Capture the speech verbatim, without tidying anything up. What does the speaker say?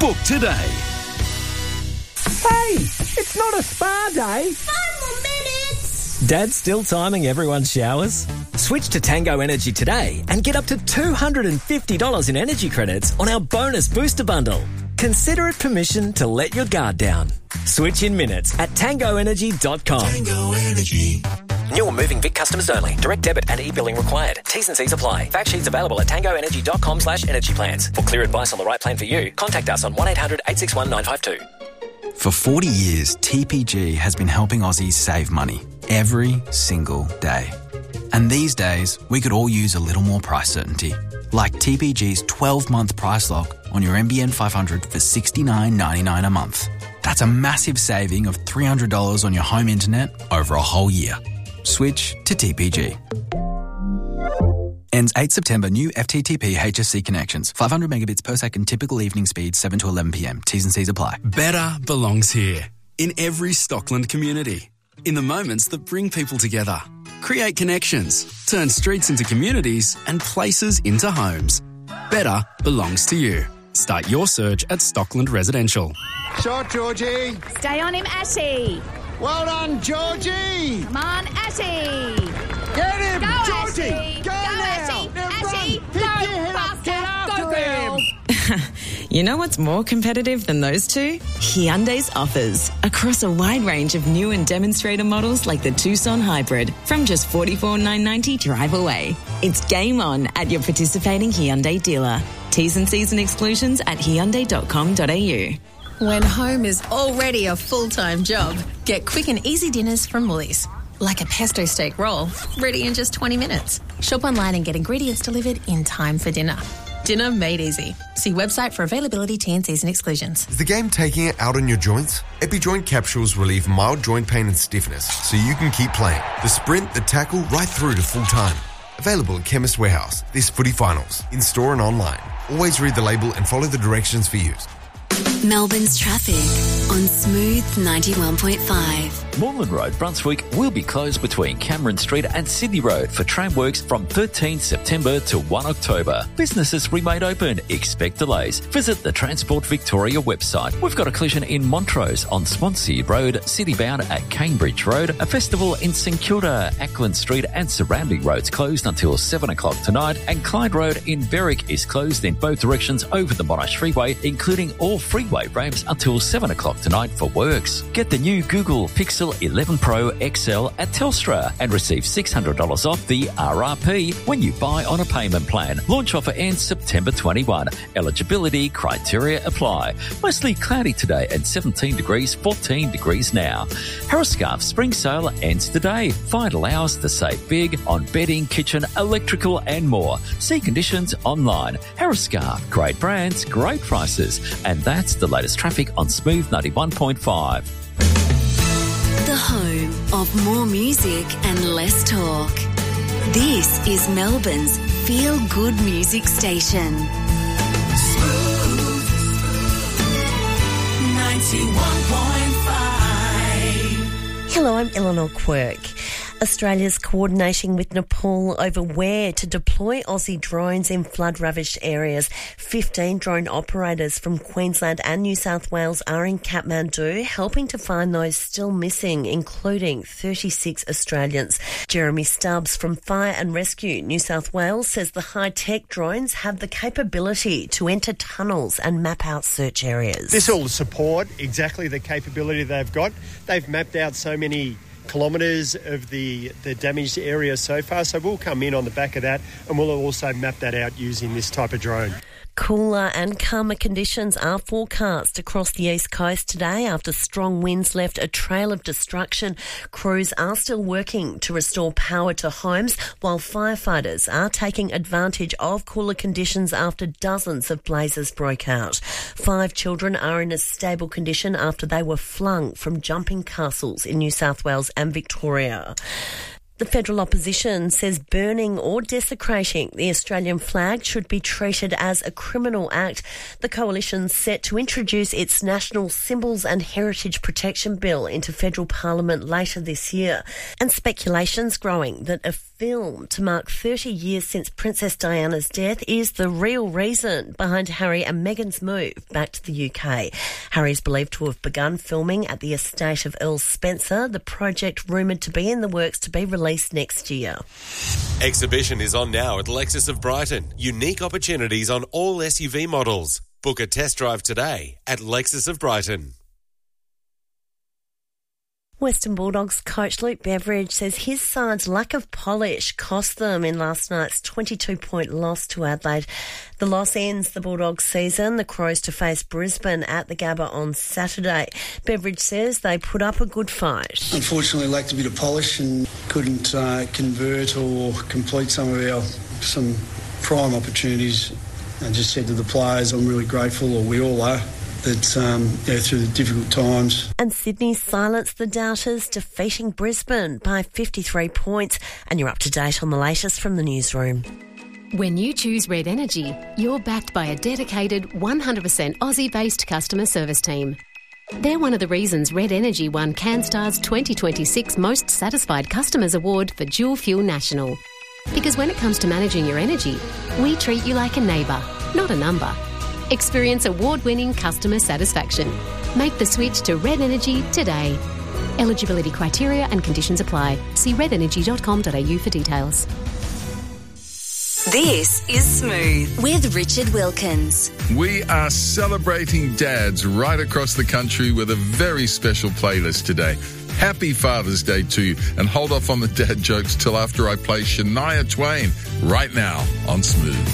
Book today. Hey, it's not a spa day. Five more minutes. Dad's still timing everyone's showers? Switch to Tango Energy today and get up to two hundred fifty dollars in energy credits on our bonus booster bundle. Consider it permission to let your guard down. Switch in minutes at tango energy dot com. Tango Energy. New or moving Vic customers only. Direct debit and e-billing required. T's and C's apply. Fact sheets available at tango energy dot com slash energy plans. For clear advice on the right plan for you, contact us on one eight hundred eight six one nine five two. For forty years, T P G has been helping Aussies save money every single day. And these days, we could all use a little more price certainty. Like T P G's twelve-month price lock on your N B N five hundred for sixty-nine ninety-nine a month. That's a massive saving of three hundred dollars on your home internet over a whole year. Switch to T P G. Ends eighth September. New F T T P H S C connections. five hundred megabits per second. Typical evening speed seven to eleven p.m. T's and C's apply. Better belongs here. In every Stockland community. In the moments that bring people together. Create connections. Turn streets into communities and places into homes. Better belongs to you. Start your search at Stockland Residential. Shot, Georgie. Stay on him, Ashy. Well done, Georgie. Come on, Ashy. Get him, Go, Georgie. Ashy. Go, Go, now. Ashy. Now Ashy. run. Go, Pick your head up. Get faster. after Go, girl. him. You know what's more competitive than those two? Hyundai's offers. Across a wide range of new and demonstrator models like the Tucson Hybrid from just forty-four thousand nine hundred ninety dollars drive away. It's game on at your participating Hyundai dealer. T's and C's and exclusions at hyundai dot com dot a u. When home is already a full-time job, get quick and easy dinners from Woolies. Like a pesto steak roll, ready in just twenty minutes. Shop online and get ingredients delivered in time for dinner. Dinner made easy. See website for availability, T and C's and exclusions. Is the game taking it out on your joints? EpiJoint capsules relieve mild joint pain and stiffness so you can keep playing. The sprint, the tackle, right through to full time. Available at Chemist Warehouse, this footy finals, in-store and online. Always read the label and follow the directions for use. Melbourne's traffic on Smooth ninety-one point five. Moreland Road, Brunswick will be closed between Cameron Street and Sydney Road for tramworks from thirteenth September to first October. Businesses remain open. Expect delays. Visit the Transport Victoria website. We've got a collision in Montrose on Swansea Road, citybound at Cambridge Road, a festival in St Kilda, Ackland Street and surrounding roads closed until seven o'clock tonight, and Clyde Road in Berwick is closed in both directions over the Monash Freeway, including all freeway ramps until seven o'clock tonight for works. Get the new Google Pixel eleven Pro X L at Telstra and receive six hundred dollars off the R R P when you buy on a payment plan. Launch offer ends September twenty-first. Eligibility criteria apply. Mostly cloudy today and seventeen degrees, fourteen degrees now. Harriscarf spring sale ends today. Final hours to save big on bedding, kitchen, electrical and more. See conditions online. Harriscarf, great brands, great prices. And that's the latest traffic on Smooth ninety-one point five. The home of more music and less talk. This is Melbourne's feel-good music station. Smooth ninety-one point five. Hello, I'm Eleanor Quirk. Australia's coordinating with Nepal over where to deploy Aussie drones in flood-ravaged areas. fifteen drone operators from Queensland and New South Wales are in Kathmandu, helping to find those still missing, including thirty-six Australians. Jeremy Stubbs from Fire and Rescue New South Wales says the high-tech drones have the capability to enter tunnels and map out search areas. This will support exactly the capability they've got. They've mapped out so many kilometres of the, the damaged area so far, so we'll come in on the back of that and we'll also map that out using this type of drone. Cooler and calmer conditions are forecast across the east coast today after strong winds left a trail of destruction. Crews are still working to restore power to homes, while firefighters are taking advantage of cooler conditions after dozens of blazes broke out. Five children are in a stable condition after they were flung from jumping castles in New South Wales and Victoria. The federal opposition says burning or desecrating the Australian flag should be treated as a criminal act. The coalition's set to introduce its National Symbols and Heritage Protection Bill into federal parliament later this year. And speculation's growing that a film to mark thirty years since Princess Diana's death is the real reason behind Harry and Meghan's move back to the U K. Harry is believed to have begun filming at the estate of Earl Spencer, the project rumoured to be in the works to be released next year. Exhibition is on now at Lexus of Brighton. Unique opportunities on all S U V models. Book a test drive today at Lexus of Brighton. Western Bulldogs coach Luke Beveridge says his side's lack of polish cost them in last night's twenty-two point loss to Adelaide. The loss ends the Bulldogs season. The Crows to face Brisbane at the Gabba on Saturday. Beveridge says they put up a good fight. Unfortunately, lacked a bit of polish and couldn't uh, convert or complete some of our some prime opportunities. I just said to the players, I'm really grateful, or we all are, that um, you know, through the difficult times. And Sydney silenced the Doubters, defeating Brisbane by fifty-three points. And you're up to date on the latest from the newsroom. When you choose Red Energy, you're backed by a dedicated one hundred percent Aussie-based customer service team. They're one of the reasons Red Energy won CanStar's twenty twenty-six Most Satisfied Customers Award for Dual Fuel National. Because when it comes to managing your energy, we treat you like a neighbour, not a number. Experience award-winning customer satisfaction. Make the switch to Red Energy today. Eligibility criteria and conditions apply. See red energy dot com dot a u for details. This is Smooth with Richard Wilkins. We are celebrating dads right across the country with a very special playlist today. Happy Father's Day to you, and hold off on the dad jokes till after I play Shania Twain right now on Smooth.